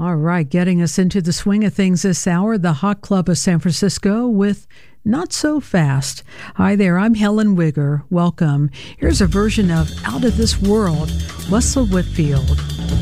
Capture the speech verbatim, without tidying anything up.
All right, getting us into the swing of things this hour, the Hot Club of San Francisco with Not So Fast. Hi there, I'm Helen Wigger. Welcome. Here's a version of Out of This World, Russell Whitfield.